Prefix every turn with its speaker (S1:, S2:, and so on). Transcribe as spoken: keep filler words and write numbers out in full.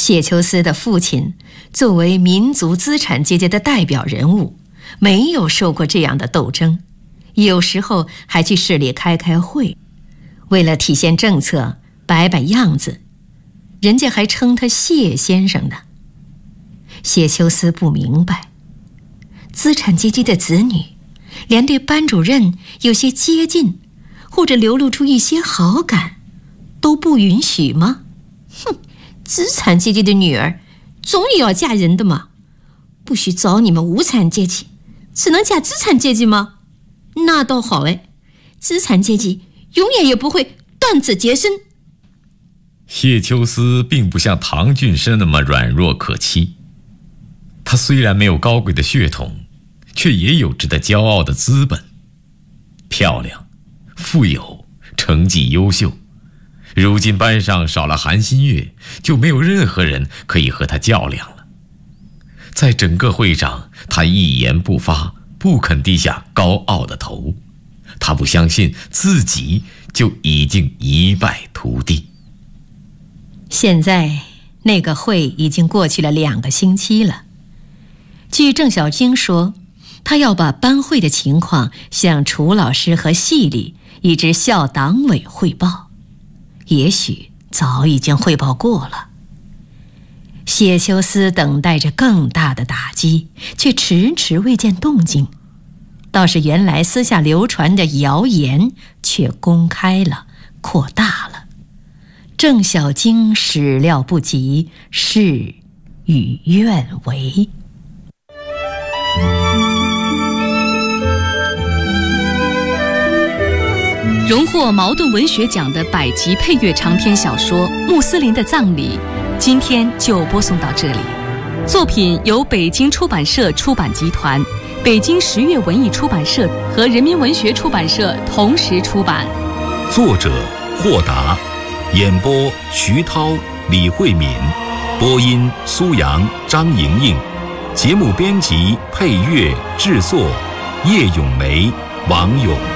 S1: 谢秋思的父亲作为民族资产阶级的代表人物，没有受过这样的斗争，有时候还去市里开开会，为了体现政策摆摆样子，人家还称他谢先生呢。谢秋思不明白，资产阶级的子女连对班主任有些接近或者流露出一些好感都不允许吗？哼，资产阶级的女儿总也要嫁人的嘛，不许找你们无产阶级，只能嫁资产阶级吗？那倒好哎，资产阶级永远也不会断子绝孙。
S2: 谢秋思并不像唐俊生那么软弱可欺，他虽然没有高贵的血统，却也有值得骄傲的资本。漂亮，富有，成绩优秀，如今班上少了韩新月，就没有任何人可以和他较量了。在整个会上，他一言不发，不肯低下高傲的头。他不相信自己就已经一败涂地。
S1: 现在那个会已经过去了两个星期了。据郑小晶说，他要把班会的情况向楚老师和系里以至校党委汇报，也许早已经汇报过了。谢秋思等待着更大的打击，却迟迟未见动静。倒是原来私下流传的谣言却公开了，扩大了。郑小晶始料不及，事与愿违。
S3: 荣获茅盾文学奖的百集配乐长篇小说《穆斯林的葬礼》，今天就播送到这里。作品由北京出版社出版集团、北京十月文艺出版社和人民文学出版社同时出版。
S4: 作者霍达，演播徐涛、李慧敏，播音苏阳、张莹莹，节目编辑、配乐、制作叶咏梅、王勇。